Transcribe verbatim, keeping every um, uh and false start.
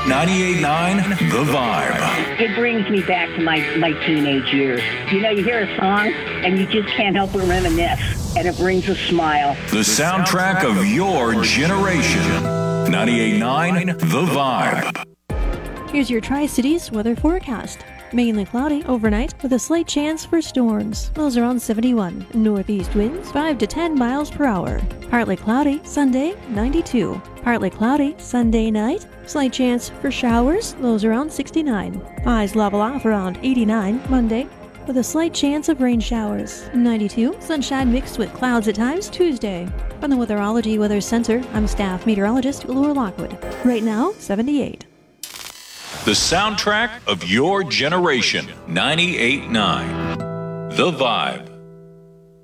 ninety-eight point nine The Vibe. It brings me back to my, my teenage years. You know, you hear a song and you just can't help but reminisce, and it brings a smile. The soundtrack of your generation. ninety-eight point nine The Vibe. Here's your Tri-Cities weather forecast. Mainly cloudy overnight with a slight chance for storms. Lows around seventy-one. Northeast winds five to ten miles per hour. Partly cloudy Sunday, ninety-two. Partly cloudy Sunday night. Slight chance for showers. Lows around sixty-nine. Highs level off around eighty-nine Monday with a slight chance of rain showers. ninety-two. Sunshine mixed with clouds at times Tuesday. From the Weatherology Weather Center, I'm staff meteorologist Laura Lockwood. Right now, seventy-eight. The soundtrack of your generation. ninety-eight point nine The Vibe.